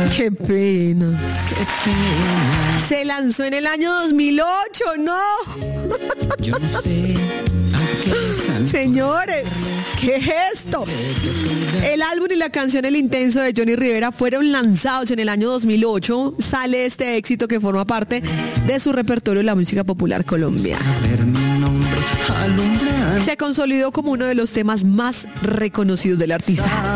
Qué pena. Qué pena. Se lanzó en el año 2008, ¿no? Yo no sé a qué santo. Señores, ¿qué es esto? El álbum y la canción El Intenso de Johnny Rivera fueron lanzados en el año 2008. Sale este éxito que forma parte de su repertorio de la música popular colombiana. A ver mi nombre alumbrando. Se consolidó como uno de los temas más reconocidos del artista.